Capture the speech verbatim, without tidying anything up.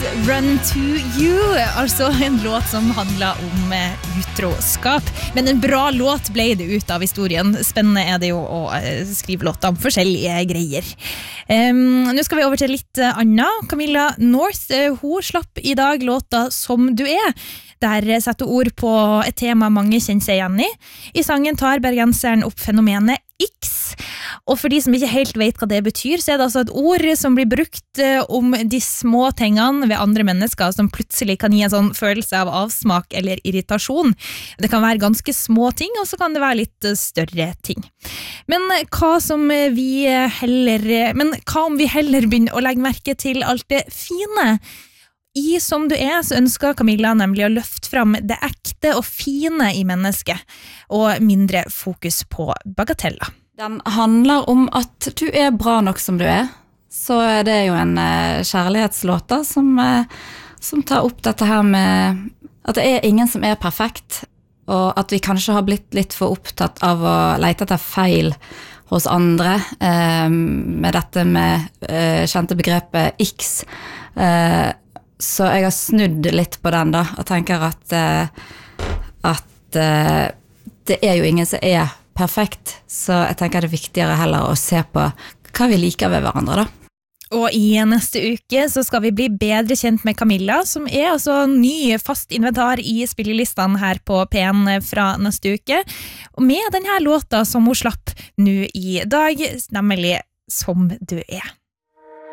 Run to You, altså en låt som handler om utroskap. Men en bra låt ble det ut av historien. Spennende er det jo å skrive låter om forskjellige greier. Um, nå skal vi over til litt annet. Camilla North, hun slapp i dag låta Som du er. Der setter ord på et tema mange kjenner seg igjen i. I sangen tar bergenseren opp fenomenet X. Og for de som ikke helt vet hva det betyr, så er det altså et ord som blir brukt om de små tingene ved andre mennesker som plutselig kan gi en sånn følelse av avsmak eller irritasjon. Det kan være ganske små ting, og så kan det være litt større ting. Men hva som vi heller, men hva om vi heller begynner å legge merke til alt det fine? I Som du er så ønsker Camilla nemlig å løfte fram det ekte og fine i mennesket, og mindre fokus på bagateller. Den handler om at du er bra nok som du er. Så det er jo en kjærlighetslåt da, som, som tar opp dette her med at det er ingen som er perfekt, og at vi kanskje har blitt litt for opptatt av å lete etter feil hos andre, eh, med dette med eh, kjente begrepet X. Eh, så jeg har snudd litt på den da, og tenker at, eh, at eh, det er jo ingen som er perfekt, så jeg tenker det er viktigere heller å se på hva vi liker ved hverandre da. Og i neste uke så skal vi bli bedre kjent med Camilla, som er altså ny fast inventar i spillelistene her på P en fra neste uke, og med denne låta som hun slapp nå i dag, nemlig Som du er.